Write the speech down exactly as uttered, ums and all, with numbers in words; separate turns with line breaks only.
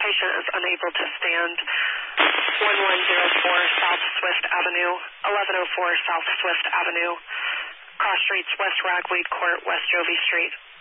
Patient is unable to stand. one one zero four South Swift Avenue, eleven oh four South Swift Avenue, cross streets West Ragweed Court, West Jovi Street.